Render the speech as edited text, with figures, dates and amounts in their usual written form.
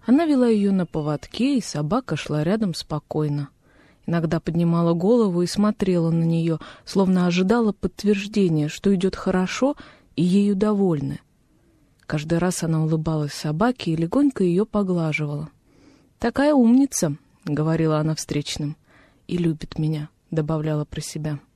Она вела ее на поводке, и собака шла рядом спокойно. Иногда поднимала голову и смотрела на нее, словно ожидала подтверждения, что идет хорошо и ею довольны. Каждый раз она улыбалась собаке и легонько ее поглаживала. «Такая умница», — говорила она встречным, — «и любит меня», — добавляла про себя.